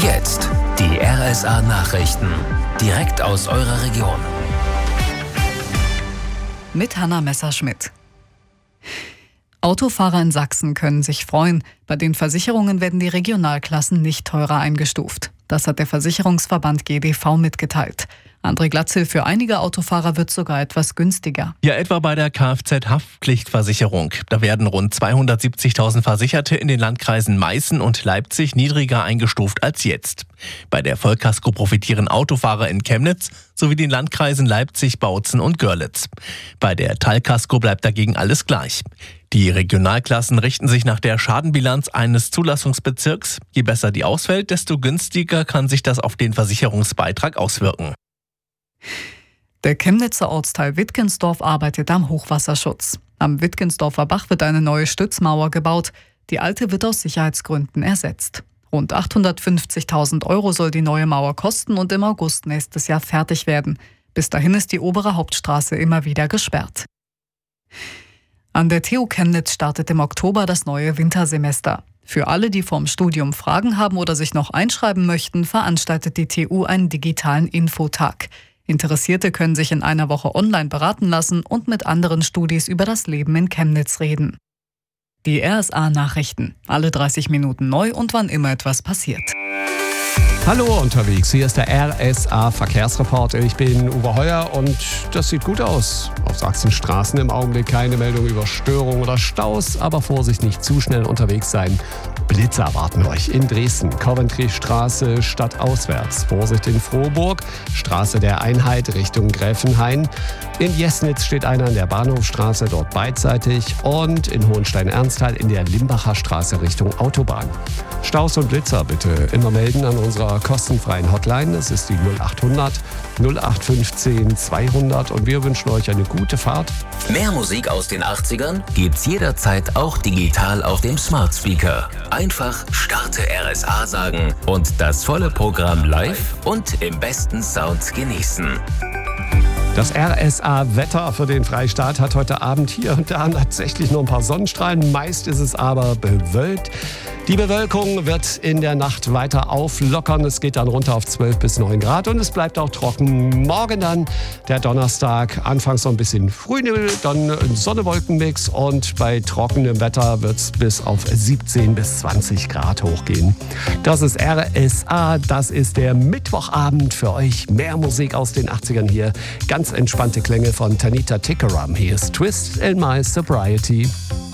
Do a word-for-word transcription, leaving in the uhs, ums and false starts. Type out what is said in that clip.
Jetzt die R S A-Nachrichten. Direkt aus eurer Region. Mit Hanna Messerschmidt. Autofahrer in Sachsen können sich freuen. Bei den Versicherungen werden die Regionalklassen nicht teurer eingestuft. Das hat der Versicherungsverband G D V mitgeteilt. André Glatzel, für einige Autofahrer wird sogar etwas günstiger. Ja, etwa bei der Kfz-Haftpflichtversicherung. Da werden rund zweihundertsiebzigtausend Versicherte in den Landkreisen Meißen und Leipzig niedriger eingestuft als jetzt. Bei der Vollkasko profitieren Autofahrer in Chemnitz sowie den Landkreisen Leipzig, Bautzen und Görlitz. Bei der Teilkasko bleibt dagegen alles gleich. Die Regionalklassen richten sich nach der Schadenbilanz eines Zulassungsbezirks. Je besser die ausfällt, desto günstiger kann sich das auf den Versicherungsbeitrag auswirken. Der Chemnitzer Ortsteil Wittgensdorf arbeitet am Hochwasserschutz. Am Wittgensdorfer Bach wird eine neue Stützmauer gebaut. Die alte wird aus Sicherheitsgründen ersetzt. Rund achthundertfünfzigtausend Euro soll die neue Mauer kosten und im August nächstes Jahr fertig werden. Bis dahin ist die obere Hauptstraße immer wieder gesperrt. An der T U Chemnitz startet im Oktober das neue Wintersemester. Für alle, die vom Studium Fragen haben oder sich noch einschreiben möchten, veranstaltet die T U einen digitalen Infotag. Interessierte können sich in einer Woche online beraten lassen und mit anderen Studis über das Leben in Chemnitz reden. Die R S A-Nachrichten. Alle dreißig Minuten neu und wann immer etwas passiert. Hallo unterwegs, hier ist der R S A-Verkehrsreporter. Ich bin Uwe Heuer und das sieht gut aus. Auf Sachsens Straßen im Augenblick keine Meldung über Störungen oder Staus, aber Vorsicht, nicht zu schnell unterwegs sein. Blitze erwarten euch in Dresden, Coventry-Straße stadtauswärts. Vorsicht in Frohburg, Straße der Einheit Richtung Gräfenhain. In Jesnitz steht einer an der Bahnhofstraße, dort beidseitig. Und in Hohenstein-Ernsthal in der Limbacher Straße Richtung Autobahn. Staus und Blitzer bitte immer melden an unserer kostenfreien Hotline. Das ist die null achthundert null acht fünfzehn zweihundert und wir wünschen euch eine gute Fahrt. Mehr Musik aus den achtzigern gibt's jederzeit auch digital auf dem Smart Speaker. Einfach Starte R S A sagen und das volle Programm live und im besten Sound genießen. Das R S A-Wetter für den Freistaat hat heute Abend hier und da tatsächlich nur ein paar Sonnenstrahlen. Meist ist es aber bewölkt. Die Bewölkung wird in der Nacht weiter auflockern. Es geht dann runter auf zwölf bis neun Grad und es bleibt auch trocken. Morgen dann, der Donnerstag, anfangs so ein bisschen Frühnebel, dann ein Sonne-Wolken-Mix und bei trockenem Wetter wird es bis auf siebzehn bis zwanzig Grad hochgehen. Das ist R S A, das ist der Mittwochabend für euch. Mehr Musik aus den achtzigern hier. Ganz entspannte Klänge von Tanita Tikaram. Hier ist Twist in My Sobriety.